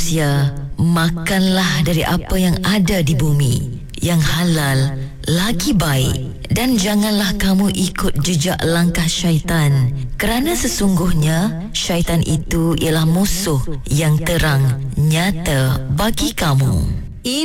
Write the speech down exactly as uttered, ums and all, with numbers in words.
manusia, makanlah dari apa yang ada di bumi, yang halal lagi baik, dan janganlah kamu ikut jejak langkah syaitan, kerana sesungguhnya syaitan itu ialah musuh yang terang nyata bagi kamu.